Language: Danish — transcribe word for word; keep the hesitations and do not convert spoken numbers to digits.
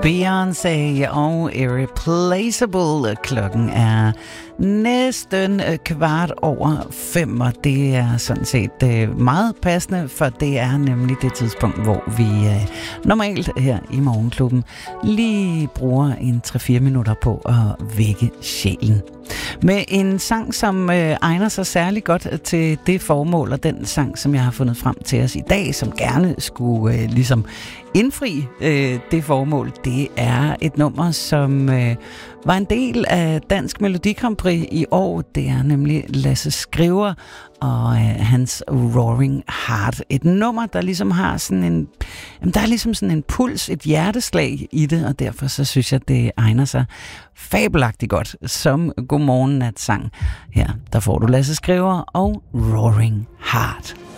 Beyoncé og Irreplaceable. Klokken er næsten kvart over fem, og det er sådan set meget passende, for det er nemlig det tidspunkt, hvor vi normalt her i Morgenklubben lige bruger en tre fire minutter på at vække sjælen. Med en sang, som øh, egner sig særlig godt til det formål, og den sang, som jeg har fundet frem til os i dag, som gerne skulle øh, ligesom indfri øh, det formål, det er et nummer, som øh, var en del af Dansk Melodi Grand Prix i år. Det er nemlig Lasse Skriver og øh, hans Roaring Heart. Et nummer, der ligesom har sådan en, jamen, der er ligesom sådan en puls, et hjerteslag i det, og derfor så synes jeg, det egner sig fabelagtigt godt som Godmorgen Nat sang. Her, der får du Lasse Skriver og Roaring Heart.